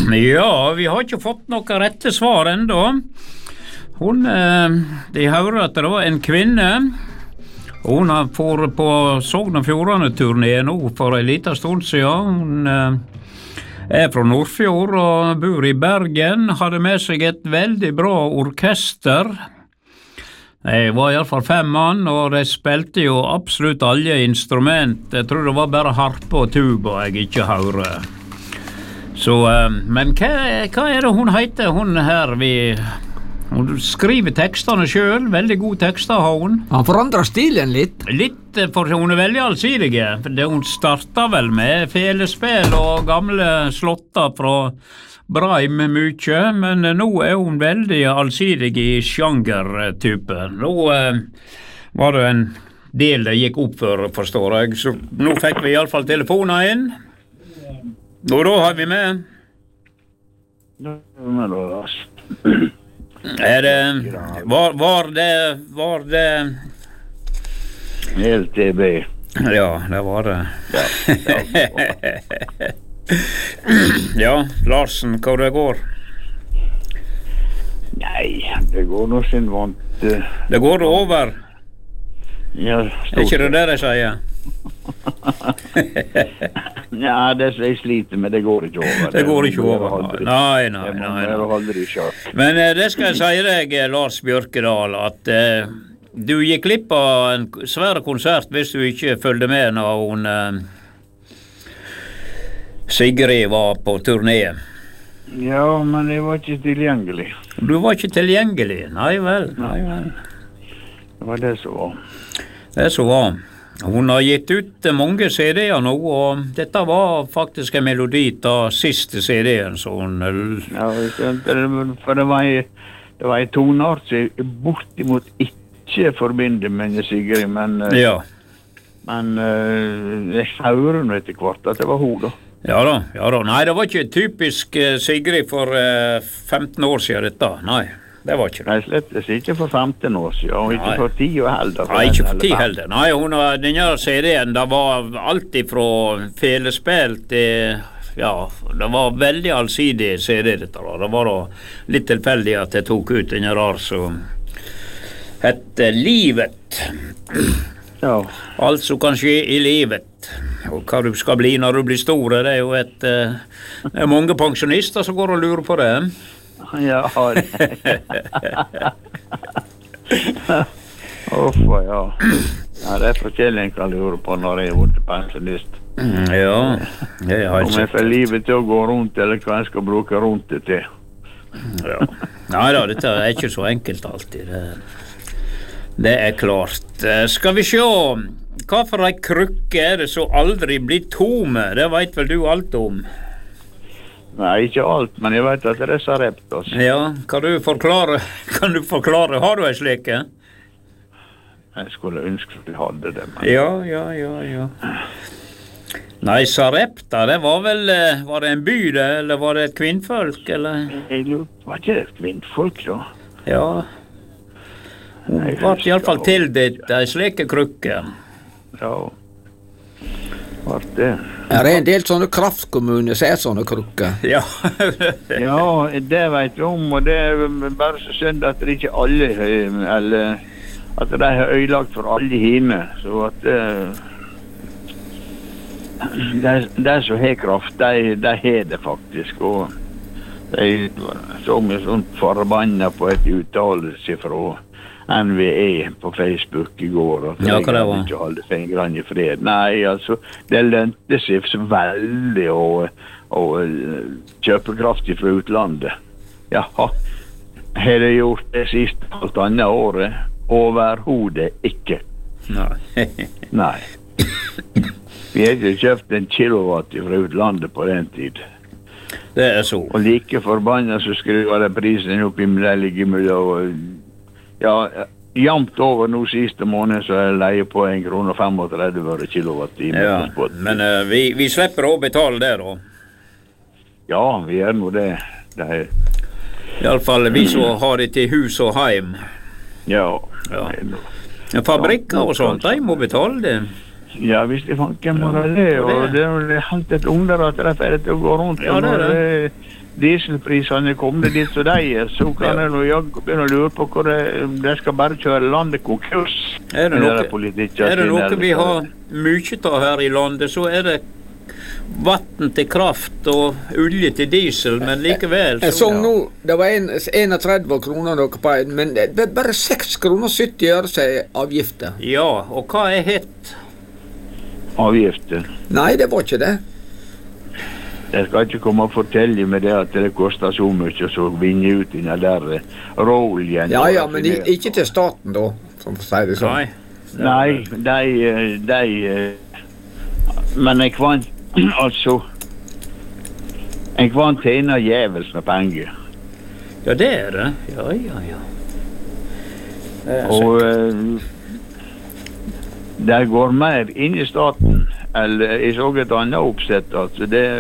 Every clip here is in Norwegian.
Ja, vi har ikke fått noe rette svar enda. De hører at det var en kvinne. Hun har vært på Sogn og Fjordane-turné nå for en liten stund siden. Hun fra Nordfjord og bor i Bergen. Hadde med seg et veldig bra orkester. Det var i alle fall 5 mann, og de spilte jo absolutt alle instrument. Jeg tror det var bare harpe og tuba jeg ikke hører. Så, men hva det hun heter, hun her? Hun skriver tekstene selv, veldig gode tekster har hun. Han forandrer stilen litt. Litt, for hun veldig allsidige. Hun startet vel med felespill og gamle slotter fra Breim mye, men nå hun veldig allsidig i sjangertype. Nå var det en del det gikk opp for, forstår jeg, så nå fikk vi i alle fall telefoner inn. Og da har vi med. Var det LTB. Ja, det var det. Ja, Larsen, hva det går? Nei, det går nå sin vant. Det går over. Ja, ikke det de sier? Ja, det som jeg sliter med, det går ikke over. Det går ikke over. Nei. Men det skal jeg si deg, Lars Bjørkedal, at du gikk glipp av en svær konsert hvis du ikke følte med når hun Sigrid var på turné. Ja, men jeg var ikke tilgjengelig. Du var ikke tilgjengelig? Nei vel. Det var det som var. Det som var. Hun har gitt ut mange CD-er nå, og dette var faktisk en melodi av siste CD-en, så hun... Ja, for det var en toneart som jeg bortimot ikke forbinder med Sigrid, men... Ja. Men jeg hører nå etter hvert at det var hun da. Ja da. Nei, det var ikke typisk Sigrid for 15 år siden dette. Nei, det var ikke det. Nei, slett ikke for 15 år siden, og ikke for 10 og heller. Nei, ikke for 10 heller. Nei, denne CD-en, det var alt ifra felespill til... Ja, det var veldig allsidig CD dette da. Det var da litt tilfeldig at jeg tok ut denne rar som hette Livet. Ja. Alt som kan skje i livet. Og hva du skal bli når du blir store, det jo det mange pensjonister som går og lurer på det. Ja, Uffa, ja. Ja, det forskjellig en kan lure på når jeg blitt pensjonist. Ja, det har om jeg får livet til å gå rundt, eller hva jeg skal bruke rundt det til. Ja. Nei da, dette ikke så enkelt alltid. Det klart. Skal vi se, hva for en krukke det som aldri blir tome? Det vet vel du alt om? Nei, ikke alt, men jeg vet at det Sareptos. Ja, kan du forklare, har du en slik? Jeg skulle ønske at jeg hadde det. Men... Ja. Nei, Sarepta, det var vel, var det en by det, eller var det et kvinnfolk, eller? Var ikke det et kvinnfolk da? Ja. Hun var i alle fall tildelt en slike krukke. Ja, var det. Er det en del sånne kraftkommuner som sånne krukker? Ja. Ja, det vet vi om, og det bare så synd at det ikke alle, eller at de har ødelagt for alle hine, så at de som har kraft, de har det faktisk, og de så mye sånn forbannet på et uttalelse fra NVE på Facebook i går, og ja, hva det var? Ikke holde fingrene i fred. Nei, altså, det lønte seg så veldig å kjøpe kraft fra utlandet. Jaha, har det gjort det siste alt annet året? Overhodet ikke. Nei. Vi har ikke kjøpt en kilowatt fra utlandet på den tid. Det så. Og like forbannet så skriver det prisen opp i ligger mellom, ja, jamt over nå siste måned så leier på 1,35 kroner kilowatt-time. Ja, men vi slipper å betale det da. Ja, vi gjør nå det. I alle fall vi som har det til hus og heim. Ja. Fabrikker og sånt, de må betale det. Ja, hvis de fanker må det, og det er helt et under at det er ferdig til å gå rundt. Ja, det. dieselprisene kommer dit så de så kan jeg begynne å lure på hvor de skal bare kjøre landet konkurs. Er det noe vi har mye av her i landet, så er det vatten til kraft og olje til diesel, men likevel Jeg så nå, det var 31 kroner dere på en, men det er bare 6 kroner 70 øre seg avgifter. Ja, og hva er hett? Avgifter. Nei, det var ikke det. Jeg skal ikke komme og fortelle meg det at det koster så mye så vinne ut i den der råoljen. Ja, men ikke til staten da, som for å si det sånn. Nei, men jeg kan altså jeg kan tjene jævels med penger. Ja, det er det. Ja. Og det går mer inn i staten, eller jeg så et annet oppsett, altså det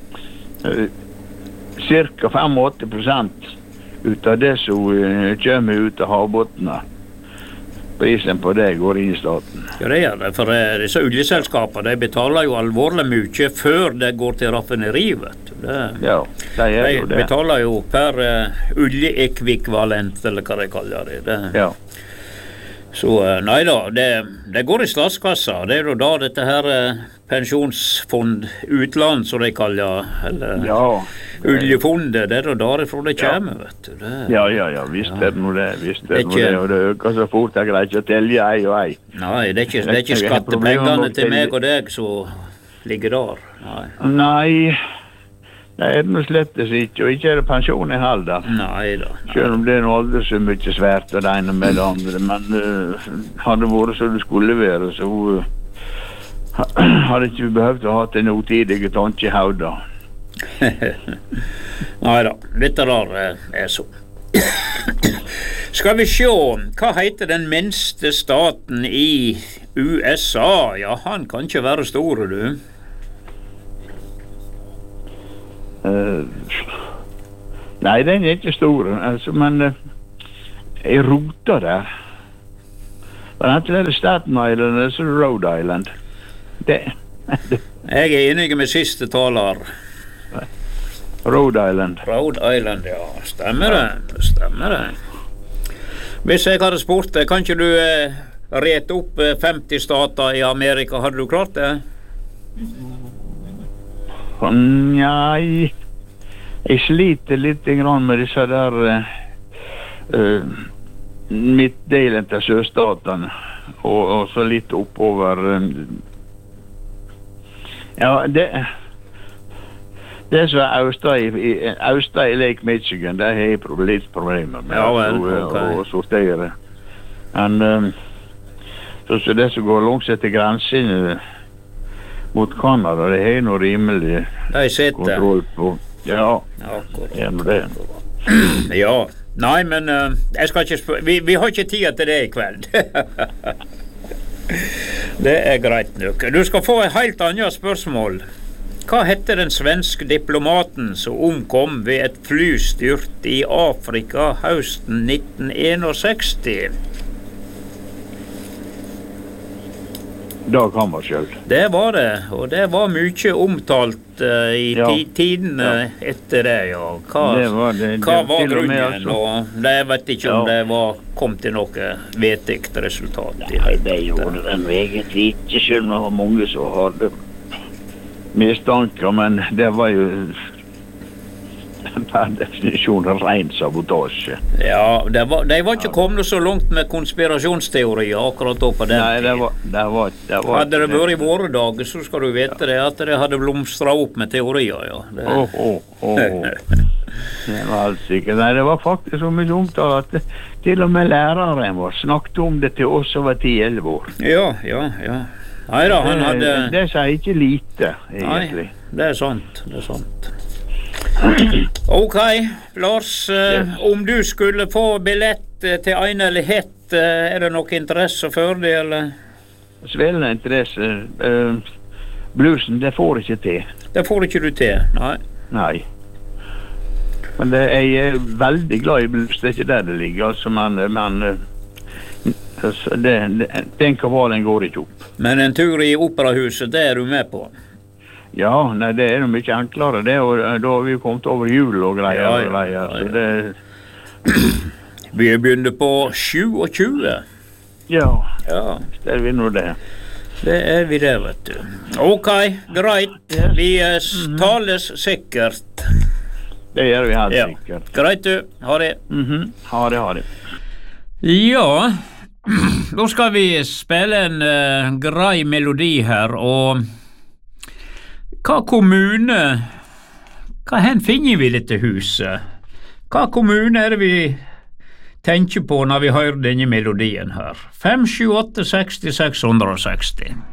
cirka 85% ut av det som kommer ut av havbottene. Prisen på det går inn i staten. Ja, det er det, for disse oljeselskapene, de betaler jo alvorlig mye før det går til raffineri, vet du. Ja, de er jo det. De betaler jo per oljeekvivalent, eller hva de kaller det. Ja. Så nei da, det går i statskassa. Det er jo da dette her pensjonsfond utland, som de kaller, eller oljefondet, det er jo derifra det kommer, vet du. Ja, visst er det noe det, og det øker så fort, jeg greier ikke å telje ei og ei. Nei, det er ikke skattepengene til meg og deg som ligger der. Nei, det er det noe slettes ikke, og ikke er det pensjon i halda. Nei da. Selv om det er noe aldri så mye svært og det ene med det andre, men hadde det vært så det skulle være, så hadde ikke vi behøvd å ha til noe tidige tanke i hauda. Nei da, dette der er så. Skal vi se, hva heter den minste staten i USA? Ja, han kan ikke være stor, du. Nei, den er ikke stor, altså, men jeg roter der. Den heter det Staten Island, eller så Rhode Island. Jeg er enig med siste taler. Rhode Island. Rhode Island, ja. Stemmer det. Hvis jeg hadde spurt deg, kan ikke du rete opp 50 stater i Amerika? Hadde du klart det? Nei, jeg sliter litt med disse der midtdelen til sjøstatene, og så litt oppover. Ja, det er så Austa i Lake Michigan, det har jeg litt problemer med å sortere. Men så det som går langt etter grensen mot Kanada, det har noe rimelig kontroll på. Ja, det er det. Ja, nei, men jeg skal ikke spørre. Vi har ikke tid til det i kveld. Det er greit nok. Du skal få et helt annet spørsmål. Hva heter den svenske diplomaten som omkom ved et flystyrt i Afrika høsten 1961? Dag Hammarskjöld. Det var det, og det var mye omtalt i tiden etter det, ja. Hva var grunnen, og jeg vet ikke om det kom til noe vedtikt resultat. Nei, det gjorde den egentlig ikke, selv om det var mange som hadde mistanker, men det var jo per definisjon ren sabotasje. Ja, de var ikke kommet så langt med konspirasjonsteorier akkurat da på den. Nei, det var hadde det vært i våre dager, så skal du vite det, at det hadde blomstret opp med teorier, ja. Det var alt sikkert. Nei, det var faktisk så mye omtale at til og med læreren vår snakket om det til oss som var 10-11 år. Ja. Neida, han hadde... Det sier ikke lite, egentlig. Nei, det er sant. Ok, Lars, om du skulle få billett til en eller hett, er det noe interesse for det, eller? Svelende interesse. Bluesen, det får ikke til. Det får ikke du til, Nei. Men jeg er veldig glad i blues, det er ikke der det ligger, altså, men den kavalen går ikke opp. Men en tur i operahuset, det er du med på? Ja, nej, det är nog mycket enklare det, och då har vi kommit över jul och grejer. Så det... Vi begynner på 27. Ja, Ja, det är vi nog det. det är vi där, vet du. Okej, greit. Vi tales säkert. Det gör vi helt Ja, säkert. greit du. Ha det. Ha det. Ja, då ska vi spela en grei melodi här, och hva kommune, hva hen finner vi dette huset? Hva kommune er det vi tenker på når vi hører denne melodien her? 5, 7, 8, 60, 660.